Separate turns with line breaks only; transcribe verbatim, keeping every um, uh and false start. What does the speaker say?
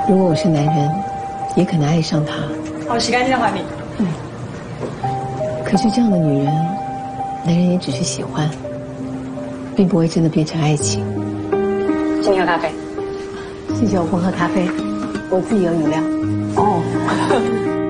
如果我是男人，也可能爱上他。
好，洗干净的还你。
嗯。可是这样的女人，男人也只是喜欢，并不会真的变成爱情。
请你喝咖啡。
谢谢，我不喝咖啡，我自己有饮料。
哦。